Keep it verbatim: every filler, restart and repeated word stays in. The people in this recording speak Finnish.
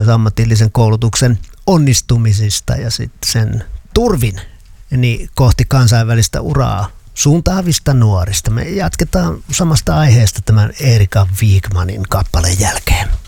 ammatillisen koulutuksen onnistumisista ja sitten sen turvin niin kohti kansainvälistä uraa suuntaavista nuorista. Me jatketaan samasta aiheesta tämän Erika Wigmanin kappaleen jälkeen.